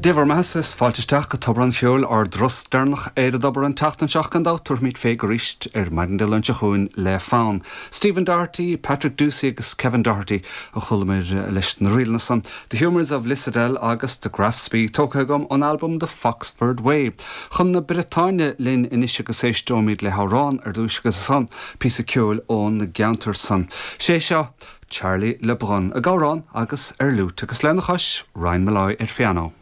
Dever Masses fáilteteach go tobran fiúil ar dros dernach éad dobar an tatan seach an dá tuairmid fé goríist maidin de lunte chuin le fán. Stephen Doherty, Patrick Ducey agus Kevin Doherty a chulamid leis na rialnasan. The Humours of Lissadell agus The Grafspie tóchagam an album The Foxford Way. Chun na Britáine linn inisise go séistómid le hárán ar dúis go san písa ciúil ón na geantar san. Sé seo Charlie Le Brun a gárán agus ar lút agus lenachas Ryan Malloy ar fianno.